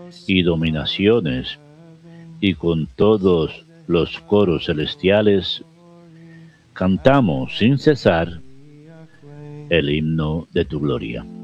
y dominaciones, y con todos los coros celestiales, cantamos sin cesar el himno de tu gloria.